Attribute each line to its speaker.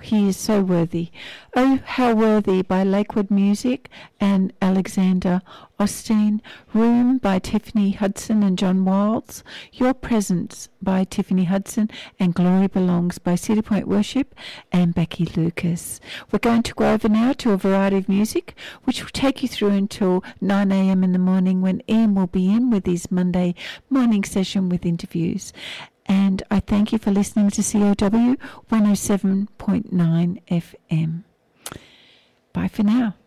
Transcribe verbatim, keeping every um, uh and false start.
Speaker 1: he is so worthy. Oh, How Worthy by Lakewood Music and Alexander Osteen. Room by Tiffany Hudson and John Wilds. Your Presence by Tiffany Hudson and Glory Belongs by City Point Worship and Becky Lucas. We're going to go over now to a variety of music, which will take you through until nine a.m. in the morning, when Ian will be in with his Monday morning session with interviews. And I thank you for listening to C O W one oh seven point nine F M. Bye for now.